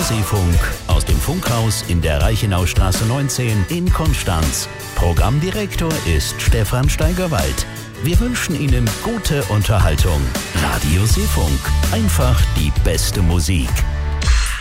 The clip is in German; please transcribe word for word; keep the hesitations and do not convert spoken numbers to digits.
Seefunk aus dem Funkhaus in der Reichenaustraße neunzehn in Konstanz. Programmdirektor ist Stefan Steigerwald. Wir wünschen Ihnen gute Unterhaltung. Radio Seefunk. Einfach die beste Musik.